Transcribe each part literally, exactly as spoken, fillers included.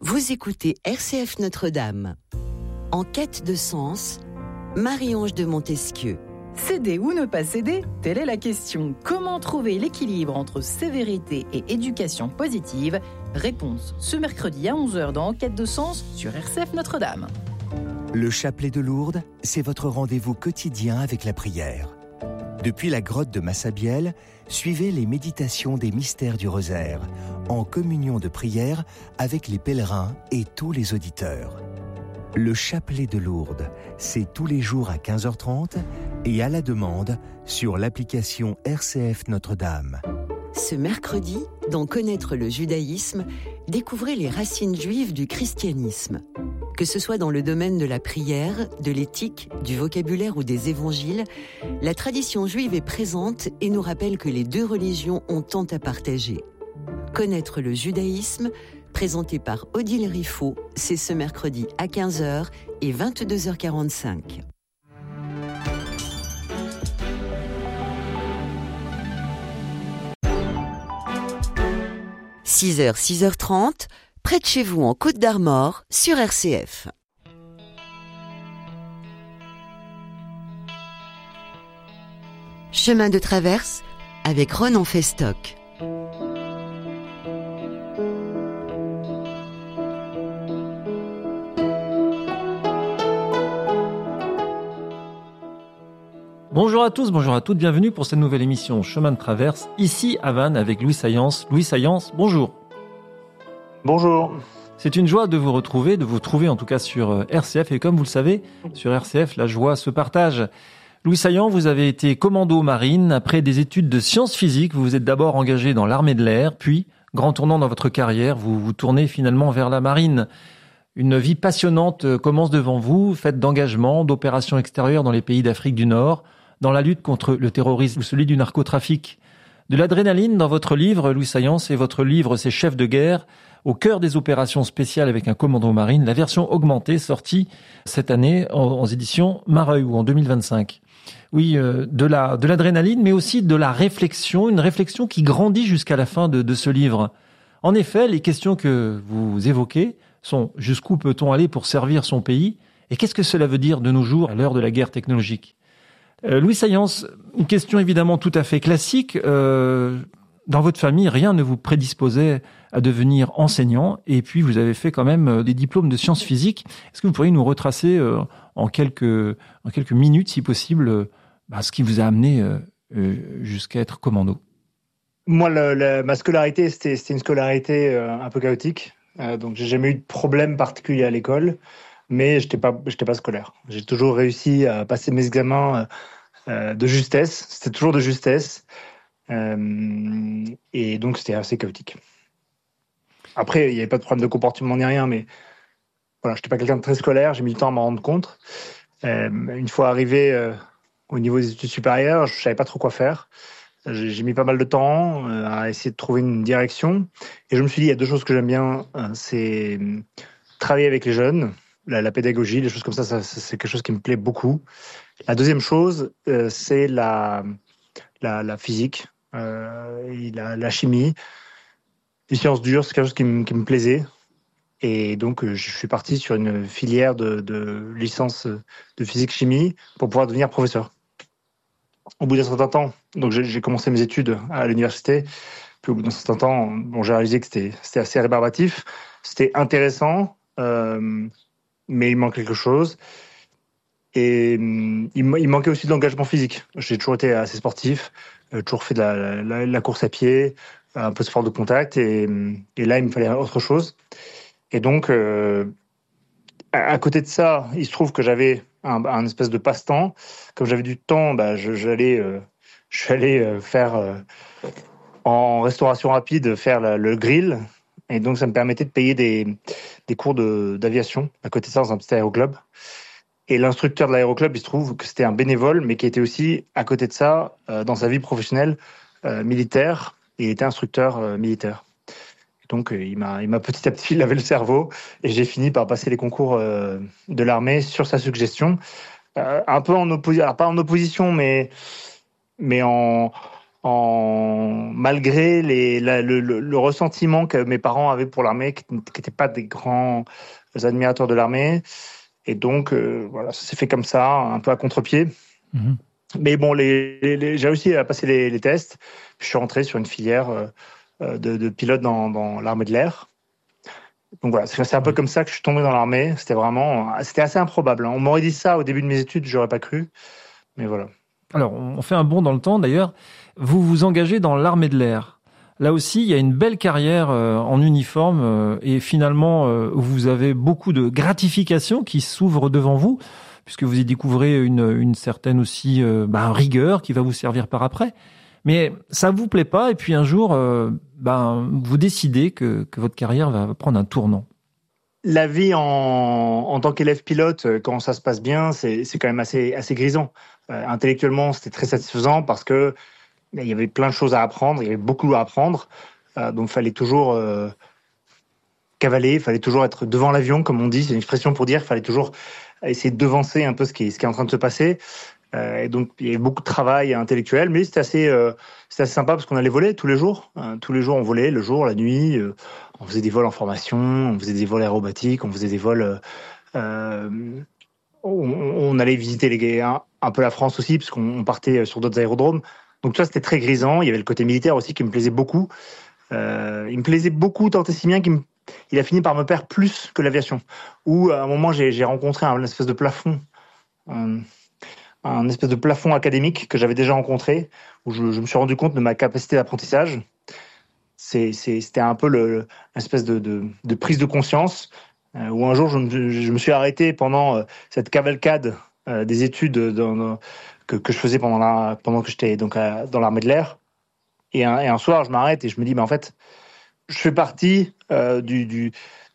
Vous écoutez R C F Notre-Dame. En quête de sens, Marie-Ange de Montesquieu. Céder ou ne pas céder, telle est la question. Comment trouver l'équilibre entre sévérité et éducation positive? Réponse ce mercredi à onze heures dans En quête de sens sur R C F Notre-Dame. Le chapelet de Lourdes, c'est votre rendez-vous quotidien avec la prière. Depuis la grotte de Massabielle, suivez les méditations des mystères du rosaire, en communion de prière avec les pèlerins et tous les auditeurs. Le chapelet de Lourdes, c'est tous les jours à quinze heures trente et à la demande sur l'application R C F Notre-Dame. Ce mercredi, dans Connaître le judaïsme, découvrez les racines juives du christianisme. Que ce soit dans le domaine de la prière, de l'éthique, du vocabulaire ou des évangiles, la tradition juive est présente et nous rappelle que les deux religions ont tant à partager. Connaître le judaïsme, présenté par Odile Riffaut, c'est ce mercredi à quinze heures et vingt-deux heures quarante-cinq. six heures, six heures trente, près de chez vous en Côte d'Armor, sur R C F. Chemin de traverse avec Ronan Festock. Bonjour à tous, bonjour à toutes, bienvenue pour cette nouvelle émission Chemin de traverse, ici à Vannes avec Louis Saillance. Louis Saillance, bonjour. Bonjour. C'est une joie de vous retrouver, de vous trouver en tout cas sur R C F. Et comme vous le savez, sur R C F, la joie se partage. Louis Saillant, vous avez été commando marine. Après des études de sciences physiques, vous vous êtes d'abord engagé dans l'armée de l'air, puis, grand tournant dans votre carrière, vous vous tournez finalement vers la marine. Une vie passionnante commence devant vous, faite d'engagement, d'opérations extérieures dans les pays d'Afrique du Nord, dans la lutte contre le terrorisme ou celui du narcotrafic. De l'adrénaline dans votre livre, Louis Saillance, et votre livre, c'est Chef de guerre, au cœur des opérations spéciales avec un commando marine, la version augmentée sortie cette année en, en édition Mareuil ou en deux mille vingt-cinq. Oui, euh, de la de l'adrénaline, mais aussi de la réflexion, une réflexion qui grandit jusqu'à la fin de, de ce livre. En effet, les questions que vous évoquez sont jusqu'où peut-on aller pour servir son pays et qu'est-ce que cela veut dire de nos jours à l'heure de la guerre technologique? Euh, Louis Saillance, une question évidemment tout à fait classique. Euh, dans votre famille, rien ne vous prédisposait à devenir enseignant et puis vous avez fait quand même des diplômes de sciences physiques. Est-ce que vous pourriez nous retracer euh, en quelques en quelques minutes, si possible, euh, bah, ce qui vous a amené euh, euh, jusqu'à être commando? Moi, le, le, ma scolarité, c'était, c'était une scolarité euh, un peu chaotique. Euh, donc, j'ai jamais eu de problème particulier à l'école, mais j'étais pas, j'étais pas scolaire. J'ai toujours réussi à passer mes examens euh, de justesse. C'était toujours de justesse. Euh, et donc, c'était assez chaotique. Après, il n'y avait pas de problème de comportement ni rien, mais voilà, j'étais pas quelqu'un de très scolaire. J'ai mis du temps à m'en rendre compte. Euh, une fois arrivé euh, au niveau des études supérieures, je savais pas trop quoi faire. J'ai, j'ai mis pas mal de temps euh, à essayer de trouver une direction. Et je me suis dit, il y a deux choses que j'aime bien. Euh, c'est travailler avec les jeunes, la, la pédagogie, les choses comme ça, ça, ça, c'est quelque chose qui me plaît beaucoup. La deuxième chose, euh, c'est la, la, la physique, euh, et la, la chimie. Les sciences dures, c'est quelque chose qui me, qui me plaisait. Et donc, je suis parti sur une filière de, de licence de physique-chimie pour pouvoir devenir professeur. Au bout d'un certain temps, donc j'ai, j'ai commencé mes études à l'université. Puis au bout d'un certain temps, bon, j'ai réalisé que c'était, c'était assez rébarbatif. C'était intéressant, euh, mais il manque quelque chose. Et il, il manquait aussi de l'engagement physique. J'ai toujours été assez sportif, euh, toujours fait de la, la, la course à pied, un peu de sport de contact. Et, et là, il me fallait autre chose. Et donc, euh, à côté de ça, il se trouve que j'avais un, un espèce de passe-temps. Comme j'avais du temps, bah, je, j'allais, euh, j'allais euh, faire, euh, en restauration rapide, faire la, le grill. Et donc, ça me permettait de payer des, des cours de, d'aviation. À côté de ça, dans un petit aéroclub. Et l'instructeur de l'aéroclub, il se trouve que c'était un bénévole, mais qui était aussi, à côté de ça, euh, dans sa vie professionnelle, euh, militaire. Et il était instructeur euh, militaire. Donc, il m'a, il m'a petit à petit lavé le cerveau et j'ai fini par passer les concours euh, de l'armée sur sa suggestion. Euh, un peu en opposition, pas en opposition, mais, mais en, en malgré les, la, le, le, le ressentiment que mes parents avaient pour l'armée, qui n'étaient pas des grands admirateurs de l'armée. Et donc, euh, voilà, ça s'est fait comme ça, un peu à contre-pied. Mmh. Mais bon, les, les, les, j'ai réussi à passer les, les tests. Je suis rentré sur une filière euh, de, de pilote dans, dans l'armée de l'air. Donc voilà, c'est, c'est un peu comme ça que je suis tombé dans l'armée. C'était vraiment, c'était assez improbable. Hein. On m'aurait dit ça au début de mes études, j'aurais pas cru. Mais voilà. Alors, on fait un bond dans le temps. D'ailleurs, vous vous engagez dans l'armée de l'air. Là aussi, il y a une belle carrière euh, en uniforme euh, et finalement, euh, vous avez beaucoup de gratifications qui s'ouvrent devant vous, puisque vous y découvrez une, une certaine aussi euh, bah, rigueur qui va vous servir par après. Mais ça vous plaît pas et puis un jour, euh, ben, vous décidez que, que votre carrière va prendre un tournant. La vie en, en tant qu'élève pilote, quand ça se passe bien, c'est, c'est quand même assez, assez grisant. Euh, intellectuellement, c'était très satisfaisant parce que il y avait plein de choses à apprendre, il y avait beaucoup à apprendre, euh, donc il fallait toujours euh, cavaler, il fallait toujours être devant l'avion, comme on dit, c'est une expression pour dire, il fallait toujours essayer de devancer un peu ce qui est, ce qui est en train de se passer. Euh, et donc il y avait beaucoup de travail intellectuel, mais c'était assez, euh, c'était assez sympa parce qu'on allait voler tous les jours. Euh, tous les jours on volait, le jour, la nuit, euh, on faisait des vols en formation, on faisait des vols aérobatiques, on faisait des vols... Euh, on, on allait visiter les, un, un peu la France aussi, parce qu'on partait sur d'autres aérodromes. Donc ça, c'était très grisant. Il y avait le côté militaire aussi qui me plaisait beaucoup. Euh, il me plaisait beaucoup tant et si bien qu'il me, il a fini par me perdre plus que l'aviation. Où à un moment, j'ai, j'ai rencontré un espèce de plafond, un, un espèce de plafond académique que j'avais déjà rencontré, où je, je me suis rendu compte de ma capacité d'apprentissage. C'est, c'est, c'était un peu le, une espèce de, de, de prise de conscience, euh, où un jour, je me, je me suis arrêté pendant euh, cette cavalcade euh, des études dans... dans Que, que je faisais pendant, la, pendant que j'étais donc à, dans l'armée de l'air. Et un, et un soir, je m'arrête et je me dis, mais en fait, je fais partie euh, du, du,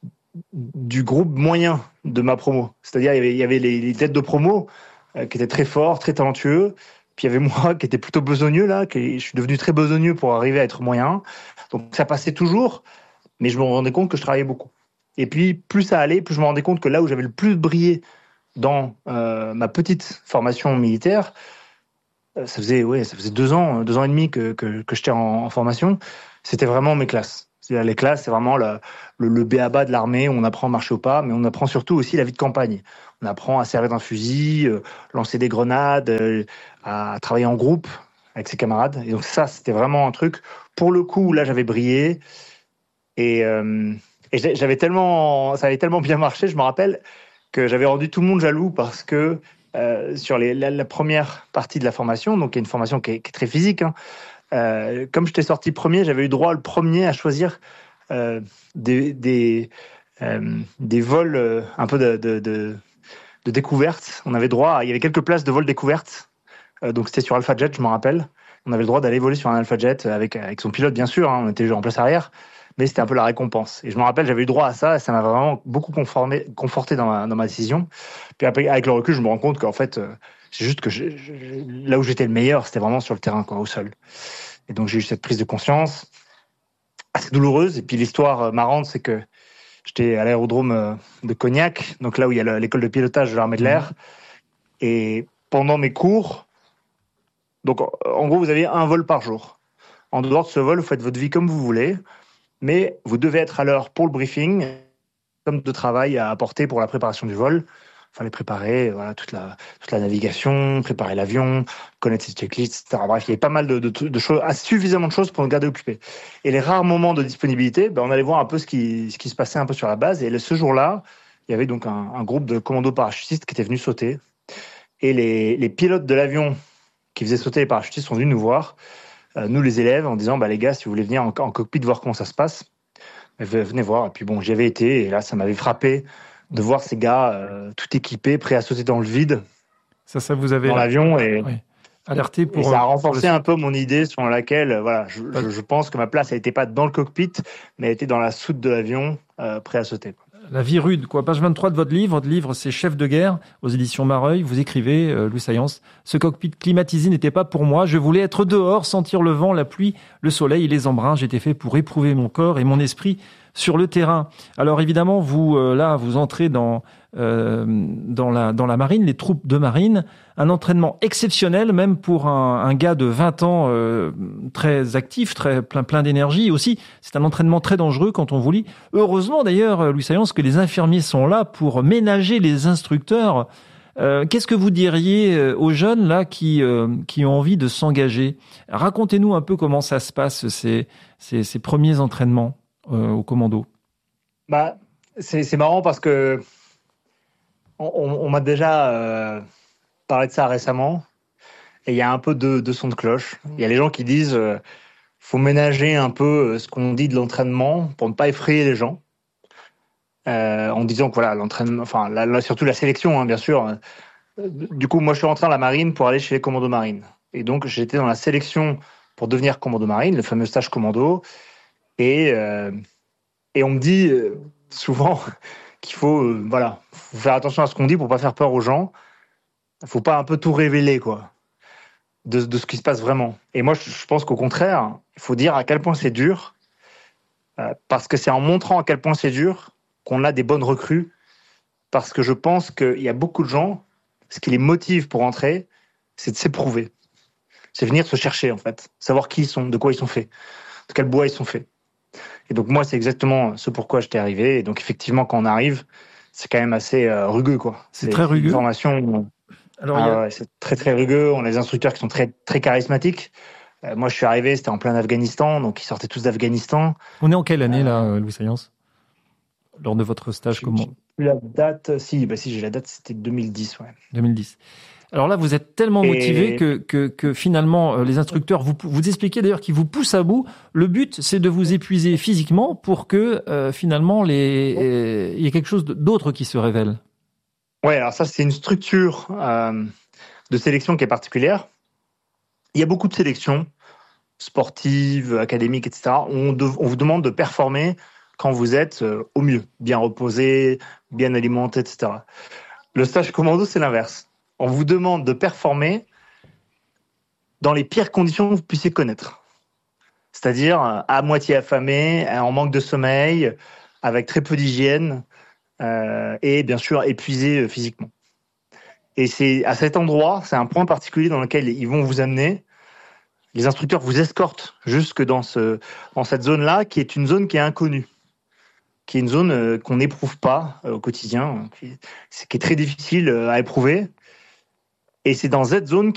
du groupe moyen de ma promo. C'est-à-dire, il y avait, il y avait les, les têtes de promo euh, qui étaient très forts, très talentueux. Puis il y avait moi qui était plutôt besogneux, là. Qui, je suis devenu très besogneux pour arriver à être moyen. Donc ça passait toujours, mais je me rendais compte que je travaillais beaucoup. Et puis, plus ça allait, plus je me rendais compte que là où j'avais le plus brillé dans euh, ma petite formation militaire, euh, ça faisait ouais, ça faisait deux ans, deux ans et demi que que, que j'étais en, en formation. C'était vraiment mes classes. C'est-à-dire les classes, c'est vraiment le, le, le b a ba de l'armée où on apprend à marcher au pas, mais on apprend surtout aussi la vie de campagne. On apprend à servir d'un fusil, euh, lancer des grenades, euh, à travailler en groupe avec ses camarades. Et donc ça, c'était vraiment un truc. Pour le coup, là, j'avais brillé et, euh, et j'avais tellement, ça avait tellement bien marché, je me rappelle, que j'avais rendu tout le monde jaloux parce que euh, sur les, la, la première partie de la formation, donc il y a une formation qui est, qui est très physique, hein, euh, comme j'étais sorti premier, j'avais eu droit le premier à choisir euh, des, des, euh, des vols euh, un peu de, de, de, de découverte. On avait droit, à, il y avait quelques places de vol découverte, euh, donc c'était sur Alpha Jet, je me rappelle. On avait le droit d'aller voler sur un Alpha Jet avec, avec son pilote, bien sûr, hein, on était en place arrière. Mais c'était un peu la récompense. Et je me rappelle, j'avais eu droit à ça, et ça m'a vraiment beaucoup conformé, conforté dans ma, dans ma décision. Puis après, avec le recul, je me rends compte qu'en fait, euh, c'est juste que je, je, là où j'étais le meilleur, c'était vraiment sur le terrain, quoi, au sol. Et donc, j'ai eu cette prise de conscience assez douloureuse. Et puis, l'histoire marrante, c'est que j'étais à l'aérodrome de Cognac, donc là où il y a l'école de pilotage de l'armée de l'air. Et pendant mes cours, donc en gros, vous avez un vol par jour. En dehors de ce vol, vous faites votre vie comme vous voulez. Mais vous devez être à l'heure pour le briefing, comme de travail à apporter pour la préparation du vol. Il fallait préparer voilà, toute, la, toute la navigation, préparer l'avion, connaître ses checklists, et cetera. Bref, il y avait pas mal de, de, de choses, suffisamment de choses pour nous garder occupés. Et les rares moments de disponibilité, ben, on allait voir un peu ce qui, ce qui se passait un peu sur la base. Et ce jour-là, il y avait donc un, un groupe de commandos parachutistes qui étaient venus sauter. Et les, les pilotes de l'avion qui faisaient sauter les parachutistes sont venus nous voir, nous les élèves, en disant bah les gars, si vous voulez venir en, en cockpit voir comment ça se passe, venez voir. Et puis bon, j'y avais été et là ça m'avait frappé de voir ces gars euh, tout équipés, prêts à sauter dans le vide. Ça, ça vous avait dans l'avion et oui. alerté pour. Et ça a renforcé un peu mon idée sur laquelle voilà, je, je, je pense que ma place elle n'était pas dans le cockpit, mais elle était dans la soute de l'avion, euh, prêt à sauter. La vie rude, quoi. Page vingt-trois de votre livre. Votre livre, c'est Chef de guerre, aux éditions Mareuil. Vous écrivez, euh, Louis Saillance, ce cockpit climatisé n'était pas pour moi. Je voulais être dehors, sentir le vent, la pluie, le soleil et les embruns. J'étais fait pour éprouver mon corps et mon esprit sur le terrain. Alors évidemment, vous euh, là, vous entrez dans euh, dans la dans la marine, les troupes de marine, un entraînement exceptionnel, même pour un, un gars de vingt ans, euh, très actif, très plein plein d'énergie. Aussi, c'est un entraînement très dangereux quand on vous lit. Heureusement d'ailleurs, Louis Saillance, que les infirmiers sont là pour ménager les instructeurs. Euh, qu'est-ce que vous diriez aux jeunes là qui euh, qui ont envie de s'engager? Racontez-nous un peu comment ça se passe ces ces, ces premiers entraînements euh, au commando. Bah, c'est, c'est marrant parce que on, on, on m'a déjà euh, parlé de ça récemment et il y a un peu de, de son de cloche. Il y a les gens qui disent euh, faut ménager un peu ce qu'on dit de l'entraînement pour ne pas effrayer les gens. Euh, en disant que voilà, l'entraînement, enfin, la, la, surtout la sélection, hein, bien sûr. Du coup, moi, je suis rentré dans la marine pour aller chez les commandos marines. Et donc, j'étais dans la sélection pour devenir commando marine, le fameux stage commando. Et, euh, et on me dit euh, souvent qu'il faut, euh, voilà, faut faire attention à ce qu'on dit pour pas faire peur aux gens. Il faut pas un peu tout révéler, quoi, de, de ce qui se passe vraiment. Et moi, je, je pense qu'au contraire, il faut dire à quel point c'est dur, euh, parce que c'est en montrant à quel point c'est dur qu'on a des bonnes recrues, parce que je pense qu'il y a beaucoup de gens, ce qui les motive pour entrer, c'est de s'éprouver. C'est venir se chercher, en fait. Savoir qui ils sont, de quoi ils sont faits, de quel bois ils sont faits. Et donc, moi, c'est exactement ce pourquoi j'étais arrivé. Et donc, effectivement, quand on arrive, c'est quand même assez euh, rugueux, quoi. C'est, c'est très rugueux. Une formation. Alors, ah, a... ouais, c'est très, très rugueux. On a des instructeurs qui sont très, très charismatiques. Euh, moi, je suis arrivé, c'était en plein Afghanistan, donc ils sortaient tous d'Afghanistan. On est en quelle année, euh... là, Louis Saillance? Lors de votre stage, comment? La date, si, bah si, j'ai la date, c'était deux mille dix, ouais. deux mille dix. Alors là, vous êtes tellement et... motivé que, que, que finalement, les instructeurs vous, vous expliquez d'ailleurs qu'ils vous poussent à bout. Le but, c'est de vous épuiser physiquement pour que euh, finalement, les, euh, il y ait quelque chose d'autre qui se révèle. Ouais, alors ça, c'est une structure euh, de sélection qui est particulière. Il y a beaucoup de sélections sportives, académiques, et cetera. On, de, on vous demande de performer quand vous êtes euh, au mieux, bien reposé, bien alimenté, et cetera. Le stage commando, c'est l'inverse. On vous demande de performer dans les pires conditions que vous puissiez connaître. C'est-à-dire à moitié affamé, en manque de sommeil, avec très peu d'hygiène euh, et bien sûr épuisé physiquement. Et c'est à cet endroit, c'est un point particulier dans lequel ils vont vous amener. Les instructeurs vous escortent jusque dans, ce, dans cette zone-là, qui est une zone qui est inconnue, qui est une zone euh, qu'on n'éprouve pas euh, au quotidien, qui, qui est très difficile euh, à éprouver. Et c'est dans cette zone